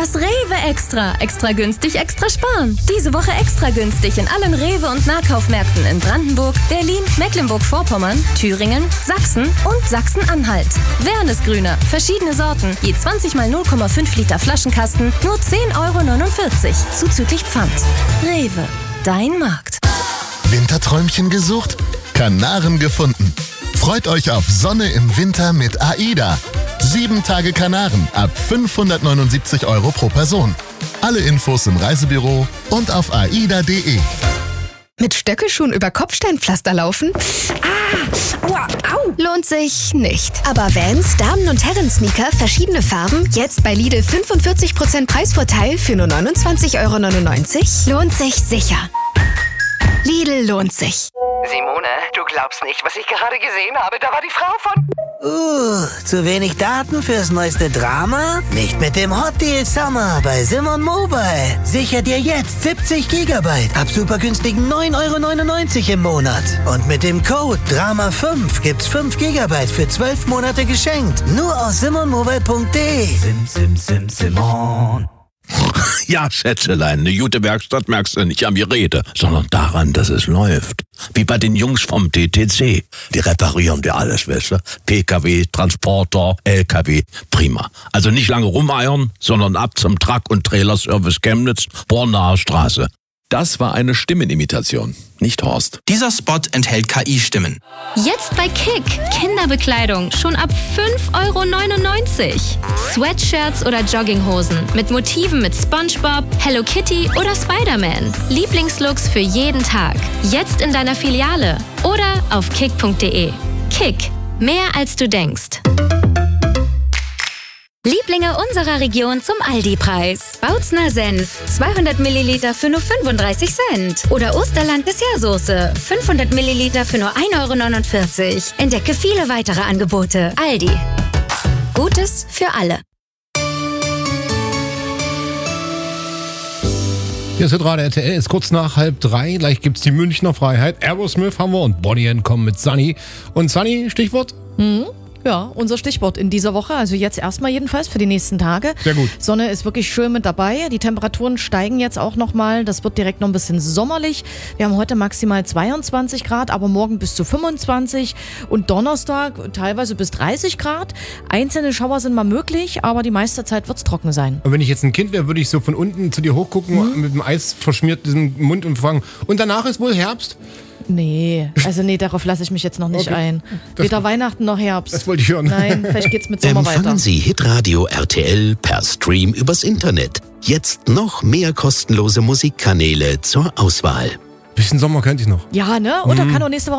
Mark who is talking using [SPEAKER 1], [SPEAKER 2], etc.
[SPEAKER 1] Das Rewe Extra. Extra günstig, extra sparen. Diese Woche extra günstig in allen Rewe- und Nahkaufmärkten in Brandenburg, Berlin, Mecklenburg-Vorpommern, Thüringen, Sachsen und Sachsen-Anhalt. Wernesgrüner. Verschiedene Sorten. Je 20 mal 0,5 Liter Flaschenkasten. Nur 10,49 € zuzüglich Pfand. Rewe. Dein Markt.
[SPEAKER 2] Winterträumchen gesucht? Kanaren gefunden. Freut euch auf Sonne im Winter mit AIDA. 7 Tage Kanaren ab 579 € pro Person. Alle Infos im Reisebüro und auf aida.de.
[SPEAKER 3] Mit Stöckelschuhen über Kopfsteinpflaster laufen? Aua, au. Lohnt sich nicht. Aber Vans, Damen- und Herren-Sneaker, verschiedene Farben, jetzt bei Lidl 45% Preisvorteil für nur 29,99 €? Lohnt sich sicher. Lidl lohnt sich.
[SPEAKER 4] Simone, du glaubst nicht, was ich gerade gesehen habe. Da war die Frau von...
[SPEAKER 5] Zu wenig Daten fürs neueste Drama? Nicht mit dem Hot Deal Summer bei Simon Mobile. Sicher dir jetzt 70 GB ab super günstigen 9,99 € im Monat. Und mit dem Code DRAMA5 gibt's 5 GB für 12 Monate geschenkt. Nur aus simonmobile.de.
[SPEAKER 6] Simon. Ja, Schätzelein, eine gute Werkstatt merkst du nicht an mir Rede, sondern daran, dass es läuft. Wie bei den Jungs vom TTC. Die reparieren dir alles, weißt du? PKW, Transporter, LKW, prima. Also nicht lange rumeiern, sondern ab zum Truck- und Trailerservice Chemnitz, Bornaer Straße.
[SPEAKER 7] Das war eine Stimmenimitation, nicht Horst.
[SPEAKER 8] Dieser Spot enthält KI-Stimmen.
[SPEAKER 9] Jetzt bei Kick. Kinderbekleidung schon ab 5,99 €. Sweatshirts oder Jogginghosen mit Motiven mit SpongeBob, Hello Kitty oder Spider-Man. Lieblingslooks für jeden Tag. Jetzt in deiner Filiale oder auf kick.de. Kick. Mehr als du denkst.
[SPEAKER 10] Lieblinge unserer Region zum Aldi-Preis. Bautzner Senf, 200 Milliliter für nur 35 Cent. Oder Osterland Dessertsoße, 500 Milliliter für nur 1,49 €. Entdecke viele weitere Angebote. Aldi. Gutes für alle.
[SPEAKER 11] Hier ist Hitradio RTL, ist kurz nach 2:30. Gleich gibt's die Münchner Freiheit. Aerosmith haben wir und Bonnie M. kommen mit Sunny. Und Sunny, Stichwort?
[SPEAKER 12] Ja, unser Stichwort in dieser Woche, also jetzt erstmal jedenfalls für die nächsten Tage.
[SPEAKER 11] Sehr gut.
[SPEAKER 12] Sonne ist wirklich schön mit dabei. Die Temperaturen steigen jetzt auch nochmal. Das wird direkt noch ein bisschen sommerlich. Wir haben heute maximal 22 Grad, aber morgen bis zu 25 und Donnerstag teilweise bis 30 Grad. Einzelne Schauer sind mal möglich, aber die meiste Zeit wird es trocken sein.
[SPEAKER 11] Und wenn ich jetzt ein Kind wäre, würde ich so von unten zu dir hochgucken, mit dem Eis verschmierten Mund und fragen, und danach ist wohl Herbst?
[SPEAKER 12] Nee, darauf lasse ich mich jetzt noch nicht ein. Weder Weihnachten noch Herbst.
[SPEAKER 11] Das wollte ich hören.
[SPEAKER 12] Nein, vielleicht geht's mit Sommer weiter.
[SPEAKER 13] Empfangen Sie Hitradio RTL per Stream übers Internet. Jetzt noch mehr kostenlose Musikkanäle zur Auswahl.
[SPEAKER 11] Bisschen Sommer könnte ich noch.
[SPEAKER 12] Ja, ne? Und da kann auch nächste Woche